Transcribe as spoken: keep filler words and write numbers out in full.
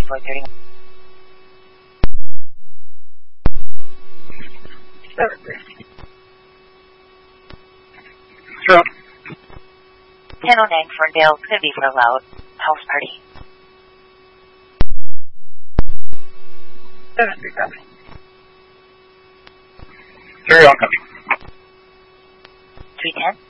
four thirty. True. ten oh nine Ferndale, it's going to be for a loud house party. seventy copy. Carry on, copy. three ten.